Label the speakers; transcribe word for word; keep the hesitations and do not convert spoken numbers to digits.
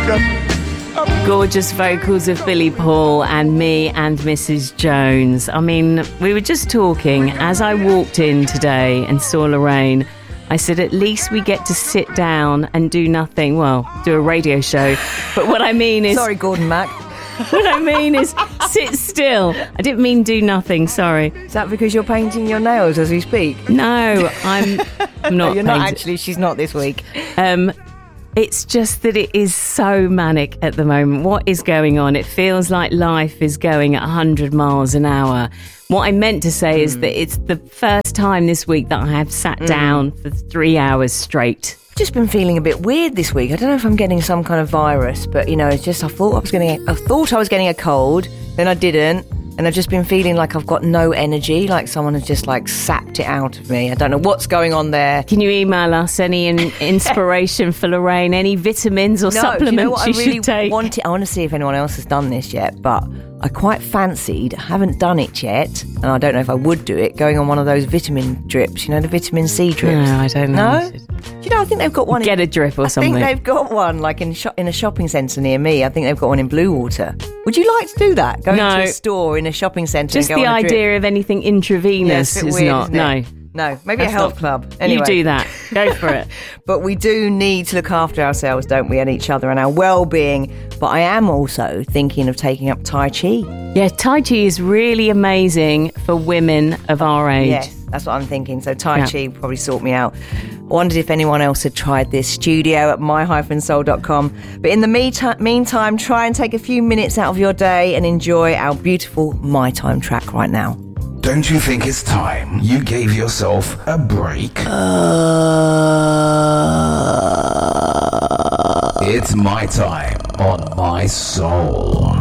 Speaker 1: Gorgeous vocals of Billy Paul and me and Missus Jones. I mean, we were just talking as I walked in today and saw Lorraine. I said, at least we get to sit down and do nothing. Well, do a radio show. But what I mean is...
Speaker 2: Sorry, Gordon Mac.
Speaker 1: What I mean is sit still. I didn't mean do nothing, sorry.
Speaker 2: Is that because you're painting your nails as we speak?
Speaker 1: No, I'm, I'm not.
Speaker 2: No, you're
Speaker 1: painting.
Speaker 2: not actually. She's not this week.
Speaker 1: Um, it's just that it is so manic at the moment. What is going on? It feels like life is going at one hundred miles an hour. What I meant to say mm. is that it's the first time this week that I have sat mm. down for three hours straight.
Speaker 2: Just been feeling a bit weird this week. I don't know if I'm getting some kind of virus, but you know, it's just I thought I was getting a, I thought I was getting a cold, then I didn't, and I've just been feeling like I've got no energy, like someone has just like sapped it out of me. I don't know what's going on there.
Speaker 1: Can you email us any in- inspiration for Lorraine, any vitamins or
Speaker 2: no,
Speaker 1: supplements
Speaker 2: do you know what
Speaker 1: she
Speaker 2: I really
Speaker 1: should take?
Speaker 2: Want I want to see if anyone else has done this yet, but I quite fancied, I haven't done it yet, and I don't know if I would do it, going on one of those vitamin drips, you know, the vitamin C drips.
Speaker 1: No, I don't know.
Speaker 2: No? Do you know, I think they've got one
Speaker 1: Get
Speaker 2: in...
Speaker 1: a drip or
Speaker 2: I
Speaker 1: something.
Speaker 2: I think they've got one, like, in, shop, in a shopping centre near me. I think they've got one in Bluewater. Would you like to do that? Go
Speaker 1: no.
Speaker 2: into a store in a shopping centre
Speaker 1: Just
Speaker 2: and go
Speaker 1: the
Speaker 2: on a
Speaker 1: idea
Speaker 2: drip?
Speaker 1: of anything intravenous
Speaker 2: yeah,
Speaker 1: is
Speaker 2: weird,
Speaker 1: not, no.
Speaker 2: No, maybe
Speaker 1: That's
Speaker 2: a health
Speaker 1: not,
Speaker 2: club. Anyway.
Speaker 1: You do that. Go for it.
Speaker 2: But we do need to look after ourselves, don't we, and each other and our well-being. But I am also thinking of taking up Tai Chi.
Speaker 1: Yeah, Tai Chi is really amazing for women of our age.
Speaker 2: Yes, that's what I'm thinking. So Tai
Speaker 1: Yeah.
Speaker 2: Chi will probably sort me out. I wondered if anyone else had tried this. Studio at my dash soul dot com. But in the meantime, meantime, try and take a few minutes out of your day and enjoy our beautiful My Time track right now.
Speaker 3: Don't you think it's time you gave yourself a break?
Speaker 2: Uh...
Speaker 3: It's My Time on My Soul.